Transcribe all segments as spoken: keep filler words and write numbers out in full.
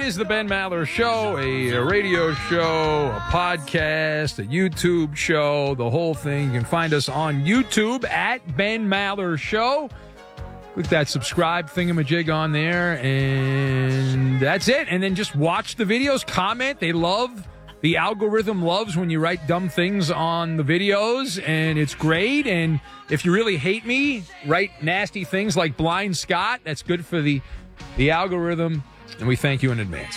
is the Ben Maller Show, a, a radio show, a podcast, a YouTube show, the whole thing. You can find us on YouTube at Ben Maller Show. Click that subscribe thingamajig on there, and that's it. And then just watch the videos, comment. They love, the algorithm loves when you write dumb things on the videos, and it's great. And if you really hate me, write nasty things like Blind Scott. That's good for the, the algorithm, and we thank you in advance.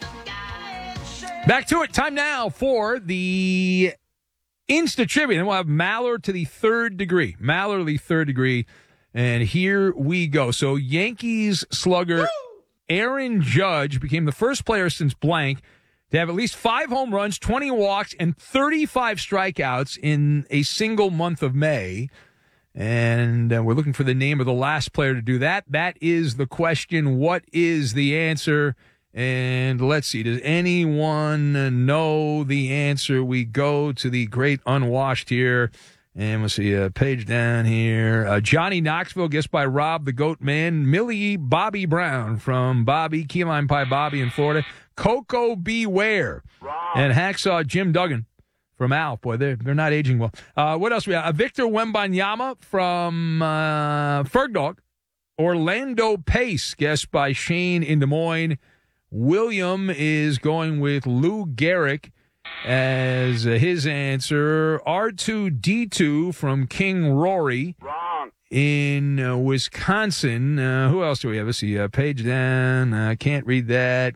Back to it. Time now for the Insta Trivia. Then we'll have Maller to the third degree. Maller to the third degree. And here we go. So Yankees slugger Aaron Judge became the first player since blank to have at least five home runs, twenty walks, and thirty-five strikeouts in a single month of May. And uh, we're looking for the name of the last player to do that. That is the question. What is the answer? And let's see. Does anyone know the answer? We go to the great unwashed here. And we'll see a page down here. Uh, Johnny Knoxville, guessed by Rob the Goat Man. Millie Bobby Brown from Bobby, Key Lime Pie Bobby in Florida. Coco Beware. Rob. And Hacksaw Jim Duggan from Alf. Boy, they're, they're not aging well. Uh, what else we have? Uh, Victor Wembanyama from uh, Fergdog. Orlando Pace, guessed by Shane in Des Moines. William is going with Lou Gehrig as uh, his answer. R two D two from King Rory. Wrong. In uh, Wisconsin. Uh, who else do we have? Let's see. Uh, page down. I uh, can't read that.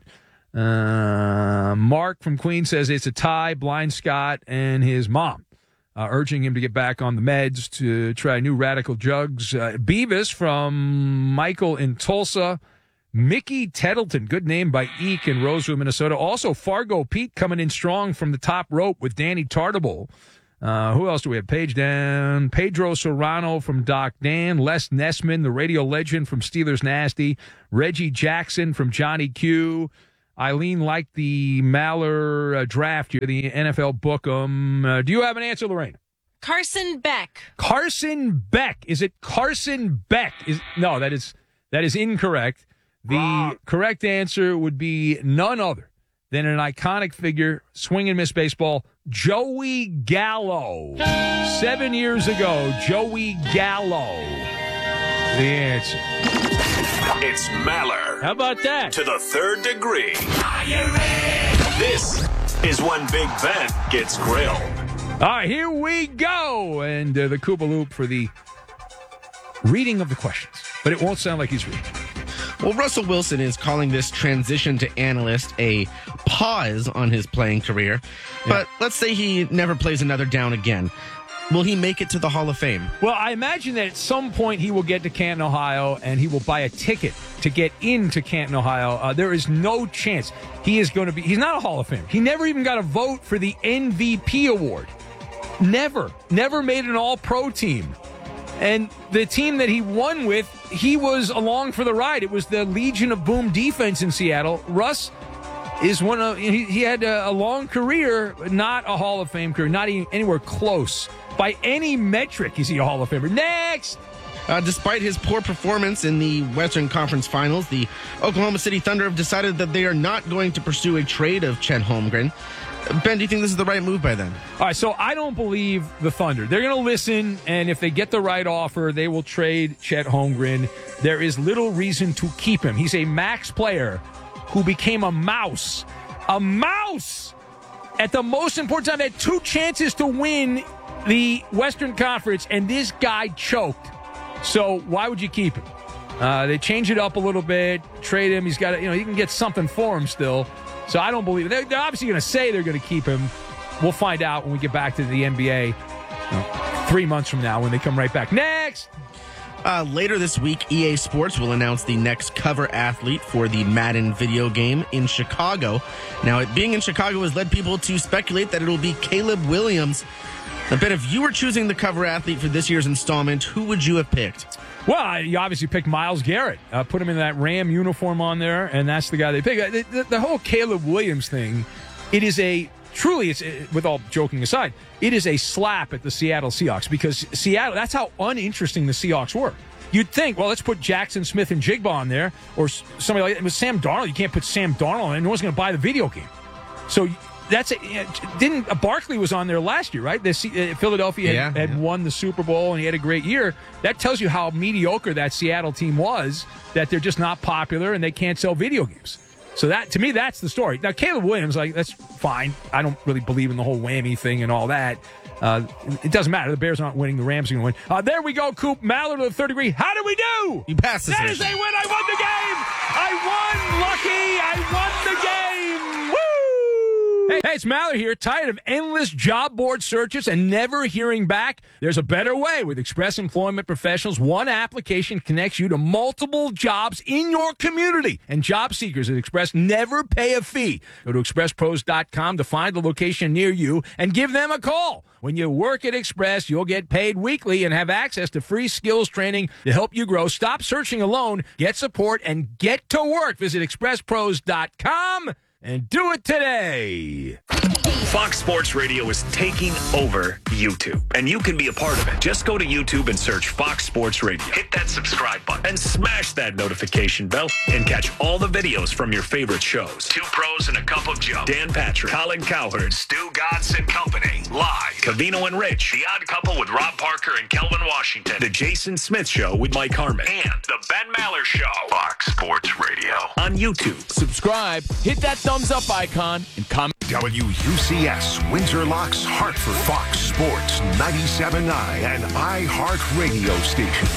Uh, Mark from Queens says it's a tie. Blind Scott and his mom uh, urging him to get back on the meds to try new radical drugs. Uh, Beavis from Michael in Tulsa. Mickey Tettleton, good name by Eek in Roseville, Minnesota. Also, Fargo Pete coming in strong from the top rope with Danny Tartable. Uh, who else do we have? Page down. Pedro Serrano from Doc Dan. Les Nessman, the radio legend from Steelers Nasty. Reggie Jackson from Johnny Q. Eileen liked the Maller uh, draft here, the N F L Book'em. Uh, do you have an answer, Lorraine? Carson Beck. Carson Beck. Is it Carson Beck? Is No, that is that is incorrect. The Wrong. Correct answer would be none other than an iconic figure, swing and miss baseball, Joey Gallo. Seven years ago, Joey Gallo. The answer. It's Maller. How about that? To the third degree. Are you ready? This is when Big Ben gets grilled. All right, here we go. And uh, the Koopa Loop for the reading of the questions. But it won't sound like he's reading. Well, Russell Wilson is calling this transition to analyst a pause on his playing career. Yeah. But let's say he never plays another down again. Will he make it to the Hall of Fame? Well, I imagine that at some point he will get to Canton, Ohio, and he will buy a ticket to get into Canton, Ohio. Uh, there is no chance he is going to be. He's not a Hall of Famer. He never even got a vote for the M V P award. Never. Never made an all-pro team. And the team that he won with, he was along for the ride. It was the Legion of Boom defense in Seattle. Russ is one of, he, he had a, a long career, not a Hall of Fame career, not even anywhere close. By any metric, is he a Hall of Famer? Next! Uh, despite his poor performance in the Western Conference Finals, the Oklahoma City Thunder have decided that they are not going to pursue a trade of Chet Holmgren. Ben, do you think this is the right move by them? All right, so I don't believe the Thunder. They're going to listen, and if they get the right offer, they will trade Chet Holmgren. There is little reason to keep him. He's a max player who became a mouse. A mouse! At the most important time, had two chances to win the Western Conference, and this guy choked. So why would you keep him? Uh, they change it up a little bit, trade him. He's got, you know, you can get something for him still. So I don't believe it. They're, they're obviously going to say they're going to keep him. We'll find out when we get back to the N B A you know, three months from now when they come right back. Next! Uh, later this week, E A Sports will announce the next cover athlete for the Madden video game in Chicago. Now, it being in Chicago has led people to speculate that it'll be Caleb Williams. Now, Ben, if you were choosing the cover athlete for this year's installment, who would you have picked? Well, you obviously picked Myles Garrett. Uh, put him in that Ram uniform on there, and that's the guy they picked. The, the, the whole Caleb Williams thing, it is a, truly, it's with all joking aside, it is a slap at the Seattle Seahawks because Seattle, that's how uninteresting the Seahawks were. you'd think, well, let's put Jackson Smith and Jigba on there, or somebody like that. It was Sam Darnold. You can't put Sam Darnold in. No one's going to buy the video game. So that's it. Didn't uh, Barkley was on there last year, right? This, uh, Philadelphia had, yeah, had yeah. won the Super Bowl, and he had a great year. That tells you how mediocre that Seattle team was, that they're just not popular and they can't sell video games. So that, to me, that's the story. Now, Caleb Williams, like, that's fine. I don't really believe in the whole whammy thing and all that. Uh, it doesn't matter. The Bears aren't winning. The Rams are going to win. Uh, there we go, Coop. Mallard to the third degree. How do we do? You passed this. That is a win. I won the game. I won, Lucky. I won the game. Woo! Hey, hey, it's Mallard here. Tired of endless job board searches and never hearing back? There's a better way. With Express Employment Professionals, one application connects you to multiple jobs in your community. And job seekers at Express never pay a fee. Go to express pros dot com to find the location near you and give them a call. When you work at Express, you'll get paid weekly and have access to free skills training to help you grow. Stop searching alone. Get support and get to work. Visit express pros dot com. And do it today. Fox Sports Radio is taking over YouTube, and you can be a part of it. Just go to YouTube and search Fox Sports Radio. Hit that subscribe button and smash that notification bell and catch all the videos from your favorite shows. Two Pros and a Cup of Joe. Dan Patrick, Colin Cowherd, Stu Godson Company. Live. Cavino and Rich. The Odd Couple with Rob Parker and Kelvin Washington. The Jason Smith Show with Mike Harmon. And The Ben Maller Show. Fox Sports Radio. On YouTube. Subscribe, hit that thumbs up icon, and comment. W U C S, Windsor Locks, Hartford, Fox Sports, ninety-seven point nine, and iHeartRadio station.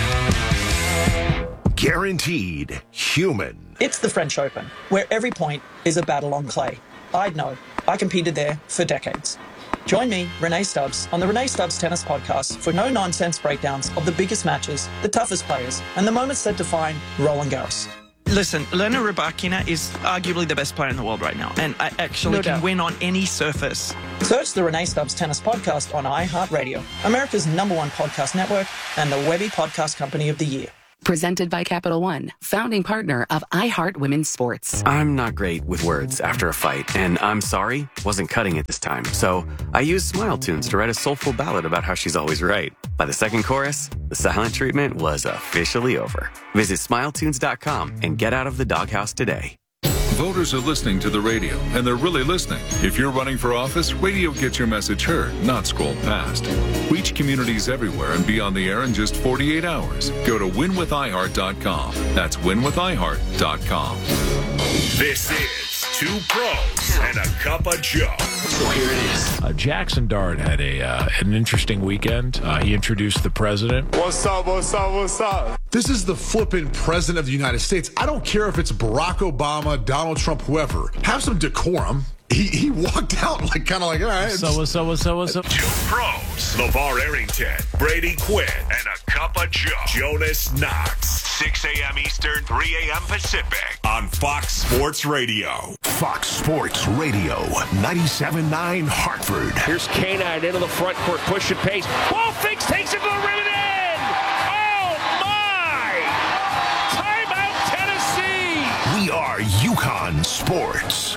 Guaranteed human. It's the French Open, where every point is a battle on clay. I'd know. I competed there for decades. Join me, Renee Stubbs, on the Renee Stubbs Tennis Podcast for no-nonsense breakdowns of the biggest matches, the toughest players, and the moments that define Roland Garros. Listen, Elena Rybakina is arguably the best player in the world right now, and I actually No can doubt. win on any surface. Search the Renee Stubbs Tennis Podcast on iHeartRadio, America's number one podcast network and the Webby Podcast Company of the Year. Presented by Capital One, founding partner of iHeart Women's Sports. I'm not great with words after a fight, and I'm sorry wasn't cutting it this time. So I used Smile Tunes to write a soulful ballad about how she's always right. By the second chorus, the silent treatment was officially over. Visit smile tunes dot com and get out of the doghouse today. Voters are listening to the radio, and they're really listening. If you're running for office, radio gets your message heard, not scrolled past. Reach communities everywhere and be on the air in just forty-eight hours. Go to win with i heart dot com. That's win with i heart dot com. This is Two Pros and a Cup of Joe. So here it is. Uh, Jackson Dart had a uh, an interesting weekend. Uh, he introduced the president. What's up, what's up, what's up? This is the flippin' president of the United States. I don't care if it's Barack Obama, Donald Trump, whoever. Have some decorum. He he walked out like kind of like, all right. So what's up, what's up, what's up? Two Pros. LeVar Arrington, Brady Quinn, and a Cup of Joe. Jonas Knox. six a.m. Eastern, three a.m. Pacific. On Fox Sports Radio. Fox Sports Radio, ninety-seven point nine Hartford. Here's Canine into the front court, push and pace. Ball fakes, takes it to the rim and in! Oh, my! Timeout, Tennessee! We are UConn Sports.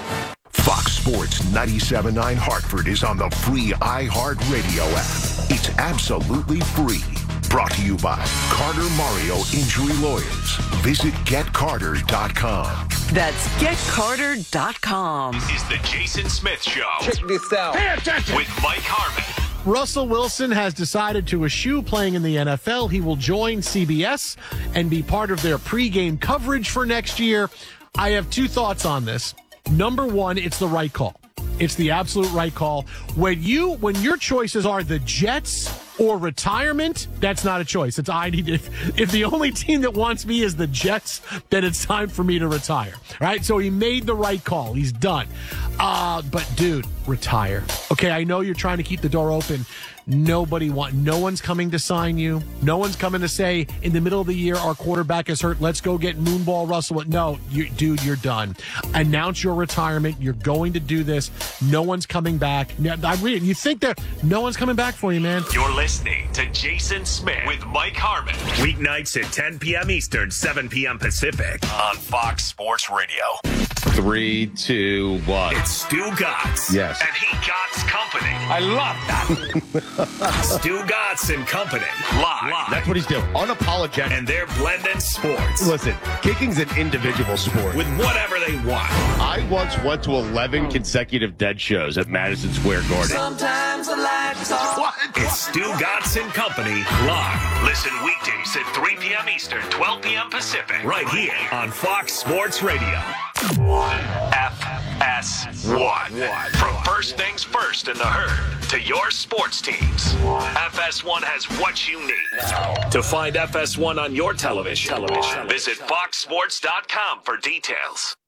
Fox Sports ninety-seven point nine Hartford is on the free iHeartRadio app. It's absolutely free. Brought to you by Carter Mario Injury Lawyers. Visit get carter dot com. That's get carter dot com. This is the Jason Smith Show. Check this out. Pay attention. With Mike Harmon. Russell Wilson has decided to eschew playing in the N F L. He will join C B S and be part of their pregame coverage for next year. I have two thoughts on this. Number one, it's the right call. It's the absolute right call. When you, when your choices are the Jets or retirement, that's not a choice. It's I need if, if the only team that wants me is the Jets, then it's time for me to retire. All right. So he made the right call. He's done. Uh, but dude, retire. Okay. I know you're trying to keep the door open. Nobody want, no one's coming to sign you. No one's coming to say in the middle of the year, our quarterback is hurt. Let's go get Moonball Russell. No, you, dude, you're done. Announce your retirement. You're going to do this. No one's coming back. I read. You think that no one's coming back for you, man. You're listening to Jason Smith with Mike Harmon. Weeknights at ten p.m. Eastern, seven p.m. Pacific on Fox Sports Radio. Three, two, one. It's Stu Gotts. Yes. And he Gotts Company. I love that. Stu Gotts and Company. Live. Live. That's what he's doing. Unapologetic. And they're blending sports. Listen, kicking's an individual sport. With whatever they want. I once went to eleven consecutive dead shows at Madison Square Garden. Sometimes the lights off. What? It's Stu Gotts and Company live. Listen weekdays at three p.m. Eastern, twelve p.m. Pacific. Right here on Fox Sports Radio. F S one. From first things first in the herd to your sports teams. F S one has what you need. To find F S one on your television, television. visit fox sports dot com for details.